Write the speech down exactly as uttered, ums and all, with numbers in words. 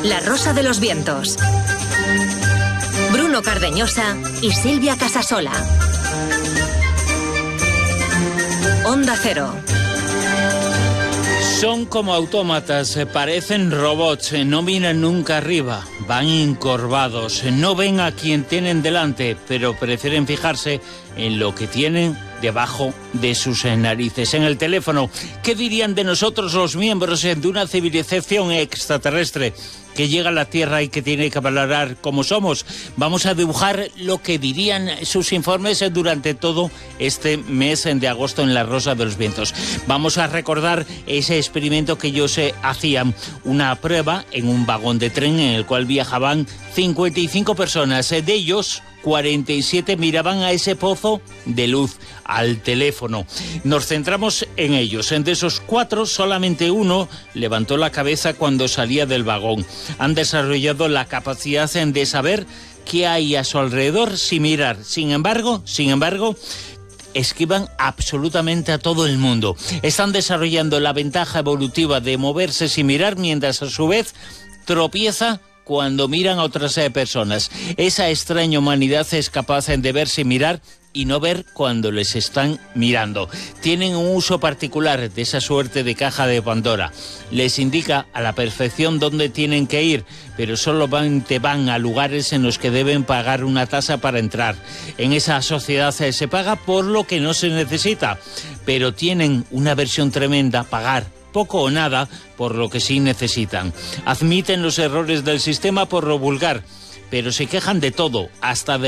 La Rosa de los Vientos. Bruno Cardeñosa y Silvia Casasola. Onda Cero. Son como autómatas, parecen robots, no miran nunca arriba, van encorvados, no ven a quien tienen delante, pero prefieren fijarse en lo que tienen debajo de sus narices, en el teléfono. ¿Qué dirían de nosotros los miembros de una civilización extraterrestre que llega a la Tierra y que tiene que valorar cómo somos? Vamos a dibujar lo que dirían sus informes durante todo este mes de agosto en La Rosa de los Vientos. Vamos a recordar ese experimento que ellos eh, hacían, una prueba en un vagón de tren en el cual viajaban cincuenta y cinco personas. De ellos, cuarenta y siete miraban a ese pozo de luz, al teléfono. Nos centramos en ellos. De esos cuatro, solamente uno levantó la cabeza cuando salía del vagón. Han desarrollado la capacidad de saber qué hay a su alrededor sin mirar. Sin embargo, sin embargo, esquivan absolutamente a todo el mundo. Están desarrollando la ventaja evolutiva de moverse sin mirar, mientras a su vez tropieza cuando miran a otras personas. Esa extraña humanidad es capaz de ver sin mirar y no ver cuando les están mirando. Tienen un uso particular de esa suerte de caja de Pandora. Les indica a la perfección dónde tienen que ir, pero solo van, te van a lugares en los que deben pagar una tasa para entrar. En esa sociedad se paga por lo que no se necesita, pero tienen una versión tremenda, pagar poco o nada por lo que sí necesitan. Admiten los errores del sistema por lo vulgar, pero se quejan de todo, hasta de